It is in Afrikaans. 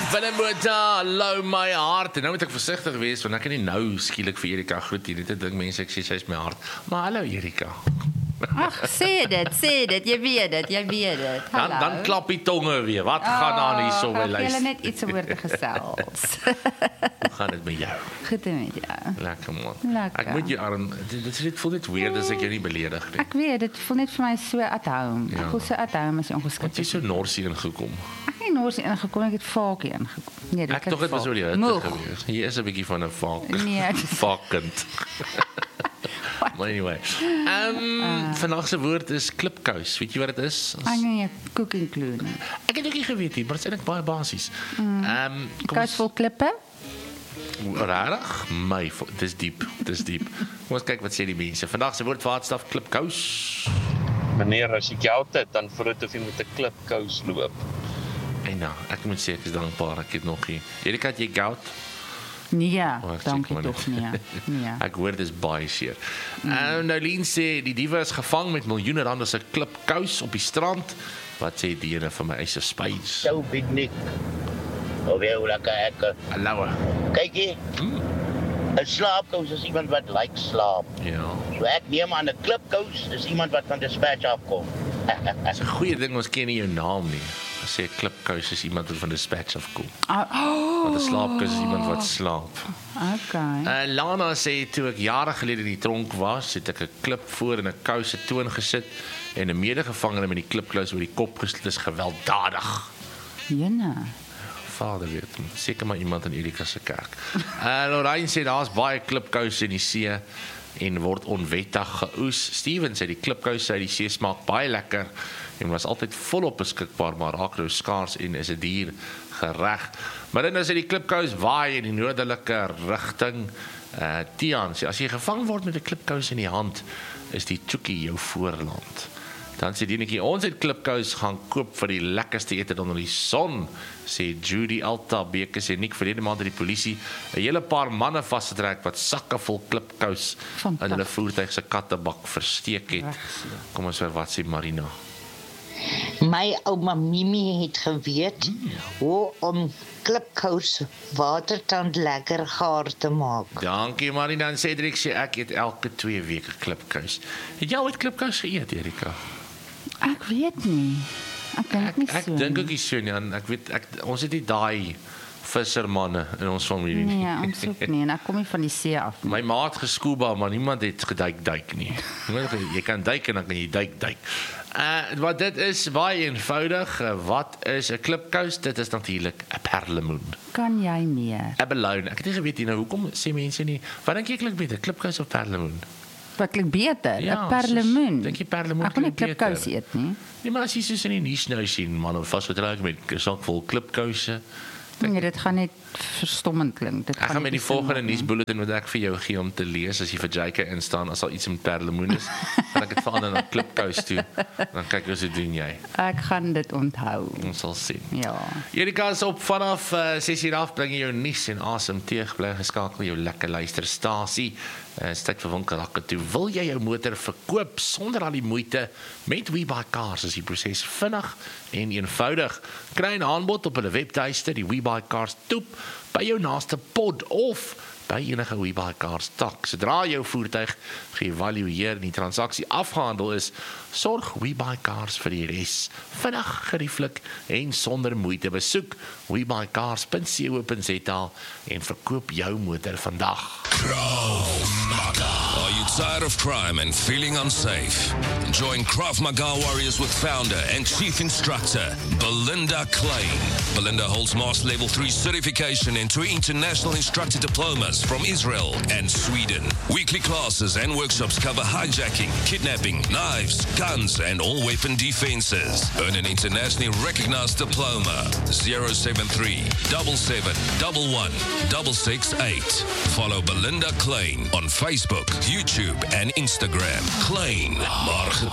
Willem Botha, hallo my hart. En nou moet ek versigtig wees, want ek kan nie nou skielik vir Erika groet hier. Dit dink mense ek sê sy is my hart. Maar hallo Erika. Ag, sê dit, jy weet dit. Hallo. Dan klap die tonge weer. Wat gaan aan hier so by Jy luister? net iets oor te gesels. Hoe gaan dit met jou? Goed met jou. Lekker man. Lekker. Ek moet jou arm, dit voel net weird as ek jou nie beledig nie. Ek weet, dit voel net vir my so at home. Ja. Ek voel so at home as jy Want ongeskik jy is so norsie ingekom. Ek het nie nors ingekom, ek het vakie ingekom. Nee, Ek tog het was oor die hitte Moeg. gewees. Hier is 'n bietjie van 'n vaak. Nee. Vakend. Maar anyway. Vandag se woord is klipkous. Weet jy wat dit is? Ek nee, cooking clue. Ek het ook nie geweet nie, maar dit is eintlik baie basies. Kom Kous vol klippe? Rarig? Dis diep. Kom ons kyk wat sê die mense. Vandag se woord vir hartstaf klipkous. Meneer, as jy goud het, dan voel dit of jy met 'n klipkous loop. En nou, ek moet sê ek is dankbaar ek het nog nie. Erika, het jy goud? Nee, Ek check dankie maar tog net. nie. Nee. Ek hoor dis baie seer. Nou Lien sê die diewe is gevang met miljoene rande se klipkous op die strand. Wat sê die ene van my eise spys? Zo piknik. Of jy lekker ek. Hallo. Kyk hier. 'n Slaapkous is iemand wat like slaap. Ja. So ek neem aan 'n klipkous is iemand wat van dispatch afkom. Dis 'n goeie ding ons ken nie jou naam nie. As sê klipkous is iemand wat van dispatch afkom. Want 'n slaapkous is iemand wat slaap. Okay. Lana sê toe ek jare gelede in die tronk was, het ek 'n klip voor en 'n kous se toon gesit en 'n medegevangene met die klipkous oor die kop geslit is gewelddadig. Jene. Vader weet, seker maar iemand in Erika se kerk. Lorraine sê daar's baie klipkouse in die see en word onwettig geoes. Steven sê die klipkouse uit die see smaak baie lekker en was altyd volop beskikbaar, maar raak nou skaars en is 'n dier gereg. Marina sê die klipkous waai in die noordelike rigting. Tian sê as jy gevang word met 'n klipkous in die hand, is die Tjoekie jou voorland. Dan sê Dienetjie, ons het klipkous gaan koop vir die lekkerste ete onder die son, sê Judy Alta. Beke sê Nick, verlede maand het die polisie 'n hele paar manne vasgetrek wat sakke vol klipkous in hulle voertuig se kattebak versteek het. Kom ons hoor wat sê Marina. My ouma Mimi het geweet hoe om klipkous watertand lekker gaar te maak. Dankie Marina. En Cedric sê ek eet elke 2 weke klipkous. Het jy ooit klipkous geëet, Erika? Ek weet nie. Ek dink nie so. Ek dink ook nie so nie. Ek weet ons het nie daai vissermanne in ons familie nie. Nee, ons ook nie. En ek kom nie van die see af nie. My ma het geskuba, maar niemand het geduik nie. Jy kan duik en dan kan jy duik. Wat dit is baie eenvoudig. Wat is 'n klipkous? Dit is natuurlik 'n perlemoen. Kan jy meer? 'n Balloon. Ek het nie geweet nie nou hoekom sê mense nie. Wat dink jy klink beter, klipkous of perlemoen? Wat klink beter? 'n Ja, perlemoen. dink jy perlemoen Ek kon nie klink klipkous beter? eet nie. Nee, maar as jy soos in die nuus nou sien, man, vasgetrek met 'n sak vol klipkouse. Nee, dit gaan net verstommend klink. Dit Ek gaan met die nie sin volgende maak nie. nuusbulletin wat ek vir jou gee om te lees as jy vir Jake instaan as al iets met perlemoen is, dan ek dit verander na klipkous toe. Dan kyk ons hoe doen jy. Ek gaan dit onthou. Ons sal sien. Ja. Erika is op vanaf 6:00 af bring jy jou nuus en asem teeg, bly geskakel jou lekker luisterstasie. Is tyd vir winkelakke toe. Wil jy jou motor verkoop sonder al die moeite? Met WeBuyCars is die proses vinnig en eenvoudig. Kry 'n aanbod op hulle webtuiste, die WeBuyCars toep, by jou naaste pod of by enige WeBuyCars tak. Sodra jou voertuig geëvalueer en die transaksie afgehandel is, sorg WeBuyCars vir die res. Vinnig, gerieflik en sonder moeite. Besoek webuycars.co.za en verkoop jou motor vandag. Krav Maga. Are you tired of crime and feeling unsafe? Join Krav Maga Warriors with founder and chief instructor Belinda Klein. Belinda holds Master Level 3 certification and 2 international instructor diplomas from Israel and Sweden. Weekly classes and workshops cover hijacking, kidnapping, knives, guns and all weapon defenses. Earn an internationally recognized diploma. 073 77 11 668. Follow Belinda Klein on Facebook, YouTube and Instagram. Klein, maar